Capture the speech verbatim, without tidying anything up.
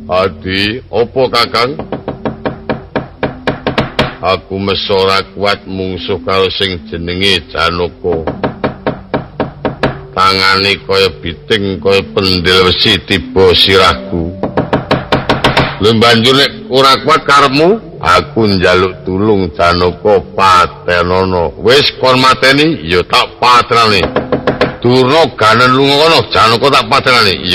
Adi, opo Kakang? Aku mesora kuat mungsuh karo sing jenenge Janaka. Tangane kaya biting kaya pendil wesi tiba sirahku. Lha banjur nek ora kuat karepmu, aku njaluk tulung Janaka patenana. Wis kon mateni ya tak patenane. Durna ganen lunga kono, Janaka tak patenane.